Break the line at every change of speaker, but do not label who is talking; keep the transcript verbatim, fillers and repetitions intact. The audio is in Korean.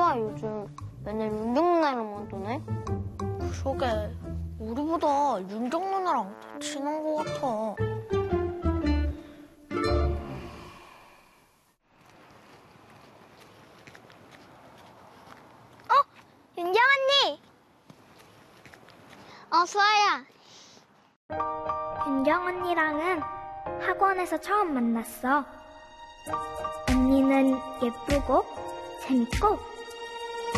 뭐야 요즘 맨날 윤정 누나랑만 노네?
그러게 우리보다 윤정 누나랑 더 친한 것 같아.
어? 윤정 언니! 어, 수아야.
윤정 언니랑은 학원에서 처음 만났어. 언니는 예쁘고 재밌고